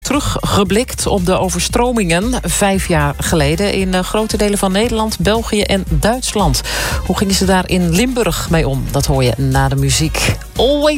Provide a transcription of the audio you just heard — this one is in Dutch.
teruggeblikt op de overstromingen 5 jaar geleden in grote delen van Nederland, België en Duitsland. Hoe gingen ze daar in Limburg mee om? Dat hoor je na de muziek. Always